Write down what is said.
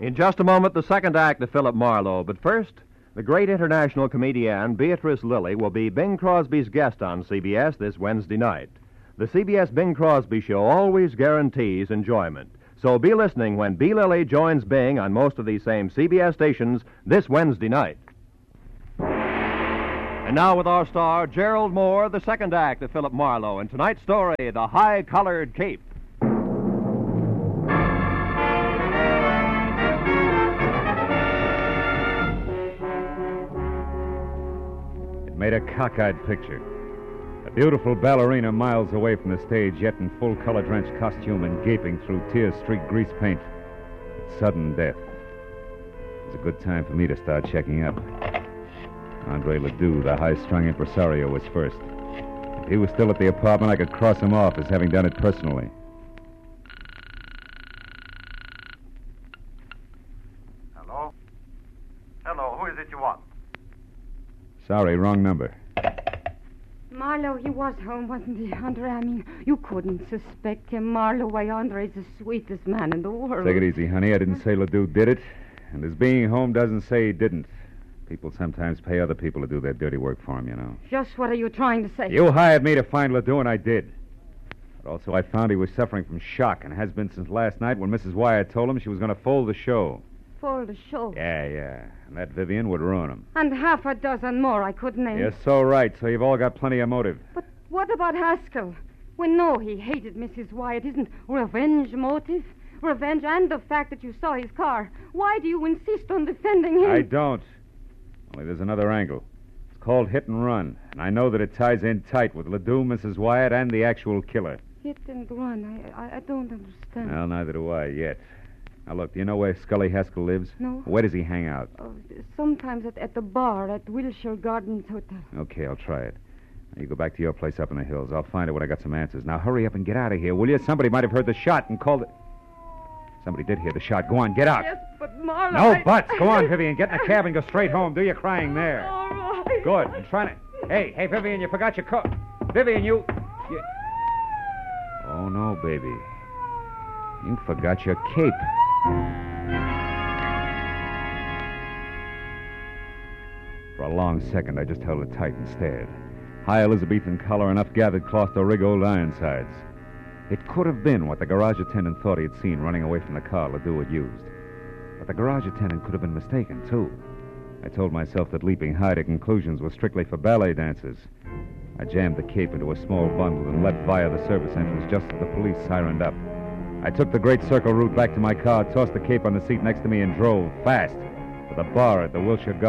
In just a moment, the second act of Philip Marlowe. But first, the great international comedian Beatrice Lillie will be Bing Crosby's guest on CBS this Wednesday night. The CBS Bing Crosby Show always guarantees enjoyment. So be listening when B. Lillie joins Bing on most of these same CBS stations this Wednesday night. And now with our star, Gerald Moore, the second act of Philip Marlowe. And tonight's story, The High-Collared Cape. It made a cockeyed picture. A beautiful ballerina miles away from the stage, yet in full color-drenched costume and gaping through tear-streaked grease paint. It's sudden death. It's a good time for me to start checking up. Andre Ledoux, the high-strung impresario, was first. If he was still at the apartment, I could cross him off as having done it personally. Hello? Hello, who is it you want? Sorry, wrong number. Marlowe, he was home, wasn't he, Andre? I mean, you couldn't suspect him. Marlowe, why, Andre's the sweetest man in the world. Take it easy, honey. I didn't say Ledoux did it. And his being home doesn't say he didn't. People sometimes pay other people to do their dirty work for them, you know. Just what are you trying to say? You hired me to find Ledoux, and I did. But also I found he was suffering from shock, and has been since last night when Mrs. Wyatt told him she was going to fold the show. Fold the show? Yeah. And that Vivian would ruin him. And half a dozen more I could name. You're so right, so you've all got plenty of motive. But what about Haskell? We know he hated Mrs. Wyatt. Isn't revenge motive? Revenge and the fact that you saw his car. Why do you insist on defending him? I don't. Only there's another angle. It's called hit and run. And I know that it ties in tight with Ledoux, Mrs. Wyatt, and the actual killer. Hit and run? I don't understand. Well, neither do I yet. Now, look, do you know where Scully Haskell lives? No. Where does he hang out? Sometimes at the bar at Wilshire Gardens Hotel. Okay, I'll try it. Now, you go back to your place up in the hills. I'll find it when I got some answers. Now, hurry up and get out of here, will you? Somebody might have heard the shot and called it... Somebody did hear the shot. Go on, get out. Yes, but Marlowe... No buts. Go on, Vivian. Get in the cab and go straight home. Do your crying there. All right. Good. I'm trying to... Hey, Vivian, you forgot your coat. Vivian, you... Oh, no, baby. You forgot your cape. For a long second, I just held it tight and stared. High Elizabethan collar, enough gathered cloth to rig old Ironsides. It could have been what the garage attendant thought he had seen running away from the car Ledoux had used. But the garage attendant could have been mistaken, too. I told myself that leaping high to conclusions was strictly for ballet dancers. I jammed the cape into a small bundle and leapt via the service entrance just as the police sirened up. I took the Great Circle route back to my car, tossed the cape on the seat next to me, and drove fast to the bar at the Wilshire Gardens.